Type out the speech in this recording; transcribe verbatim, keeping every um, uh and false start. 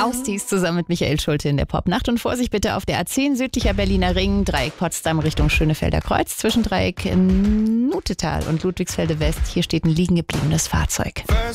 Austi's zusammen mit Michael Schulte in der Popnacht. Und Vorsicht bitte auf der A zehn südlicher Berliner Ring, Dreieck Potsdam Richtung Schönefelder Kreuz, zwischen Dreieck Nutetal und Ludwigsfelde West. Hier steht ein liegen gebliebenes Fahrzeug.